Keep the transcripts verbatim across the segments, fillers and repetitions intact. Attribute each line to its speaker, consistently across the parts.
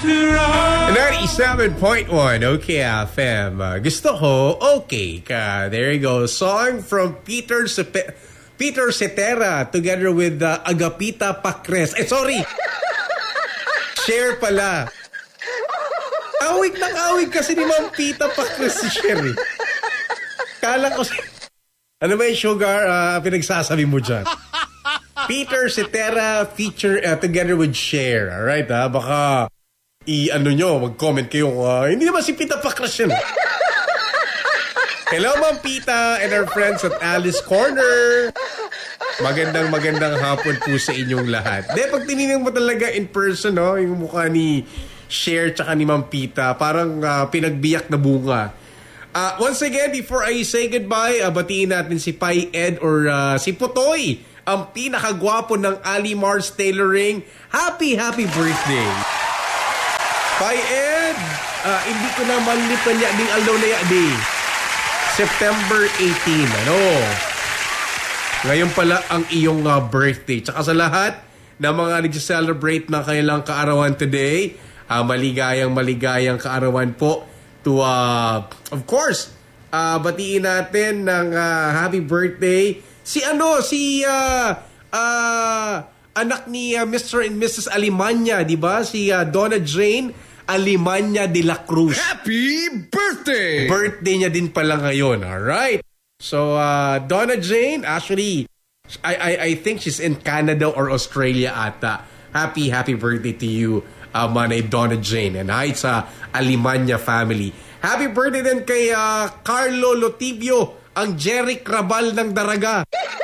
Speaker 1: ninety-seven point one OK F M. Uh, gusto ko, okay ka. There you go. Song from Peter Sepe- Peter Cetera together with uh, Agapita Pacres. Eh, sorry. Cher pala. Awig ng awig kasi ni Ma'am Pita Pacres si Cher. Eh. Kala ko si... Ano ba yung Sugar uh, pinagsasabi mo dyan? Peter Cetera feature uh, together with Cher. Alright, ha? Baka i-ano nyo, mag-comment kayo. Uh, hindi naman si Pita Pacres yan. Hello, Ma'am Pita and our friends at Alice Corner. Magandang magandang hapon po sa inyong lahat. De, pag tinignan mo talaga in person, no, yung mukha ni Cher tsaka ni Ma'am Pita, parang uh, pinagbiyak na bunga. Uh, once again, before I say goodbye, uh, batiin natin si Pai Ed or uh, si Putoy, ang pinakagwapo ng Ali Mars Tailoring. Happy, happy birthday! Pai Ed, uh, hindi ko na malipan niya ding alaw na yadi. September eighteenth, ano? Ngayon pala ang iyong uh, birthday. Tsaka sa lahat na mga nag-celebrate ng kanilang kaarawan today, uh, maligayang maligayang kaarawan po. To, uh, of course, uh, batiin natin ng uh, happy birthday. Si ano, si uh, uh, anak ni uh, Mister and Missus Alimanya, di ba? Si uh, Donna Jane Alimanya de la Cruz.
Speaker 2: Happy birthday!
Speaker 1: Birthday niya din pala ngayon, alright? So, uh, Donna Jane, actually, I, I, I think she's in Canada or Australia ata. Happy, happy birthday to you, uh, Manay Donna Jane. And hi sa Alimanya family. Happy birthday din kay uh, Carlo Lotibio, ang Jerry Crabal ng Daraga.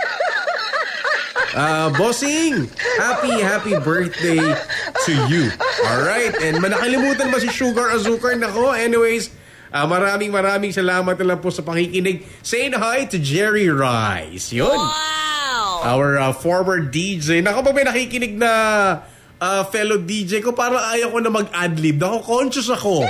Speaker 1: Uh, bossing, happy, happy birthday to you. Alright, and manakalimutan ba si Sugar Azúcar? Nako, anyways, uh, maraming maraming salamat na lang po sa pakikinig. Saying hi to Jerry Rice. Yun.
Speaker 3: Wow!
Speaker 1: Our uh, former D J. Nako, pag may nakikinig na uh, fellow D J ko, parang ayaw ko na mag-adlib. Nako, conscious ako.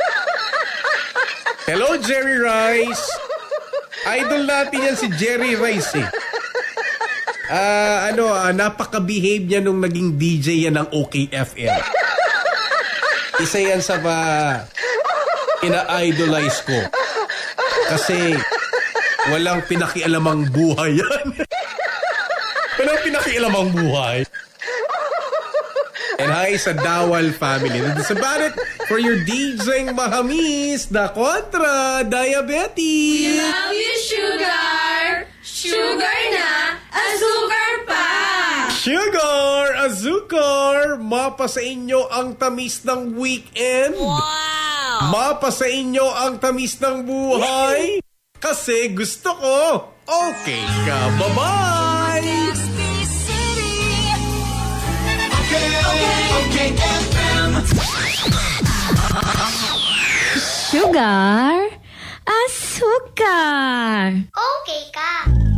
Speaker 1: Hello, Jerry Rice. Idol natin yan si Jerry Rice eh. Uh, ano, uh, napaka-behave niya nung naging D J yan ng O K F M. Isa yan sa ba ina-idolize ko. Kasi walang pinakialamang buhay yan. Walang pinakialamang buhay. And hi sa Dawal family. That's about it for your DJing Mahamis na kontra diabetes.
Speaker 3: We love you, Sugar. Sugar na, azúcar pa.
Speaker 1: Sugar, azúcar. Mapa sa inyo ang tamis ng weekend.
Speaker 3: Wow.
Speaker 1: Mapa sa inyo ang tamis ng buhay. Kasi gusto ko, okay ka. Bye-bye.
Speaker 4: Okay, F M.
Speaker 5: Sugar, azúcar.
Speaker 6: Okay ka.